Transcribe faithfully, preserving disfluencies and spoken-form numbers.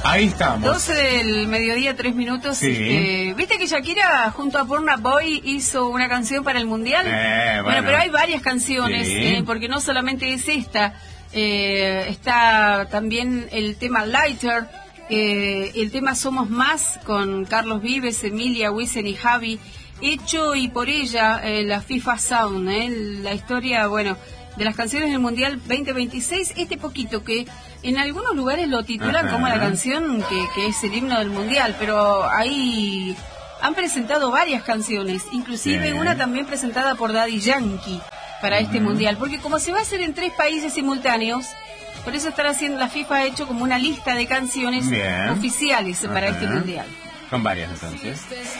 Ahí estamos. doce del mediodía, tres minutos. Sí. Este, ¿Viste que Shakira junto a Burna Boy hizo una canción para el Mundial? Eh, bueno. bueno, pero hay varias canciones, Sí. eh, porque no solamente es esta. Eh, está también el tema Lighter, eh, el tema Somos Más con Carlos Vives, Emilia, Wisin y Javi, hecho y por ella, eh, la FIFA Sound, eh, la historia, bueno, de las canciones del Mundial veinte veintiséis, este poquito que en algunos lugares lo titulan Ajá. como la canción que, que es el himno del Mundial, pero ahí han presentado varias canciones, inclusive Sí. una también presentada por Daddy Yankee para Uh-huh. este Mundial, porque como se va a hacer en tres países simultáneos, por eso están haciendo, la FIFA ha hecho como una lista de canciones Bien. oficiales para Ajá. este Mundial. Con varias entonces.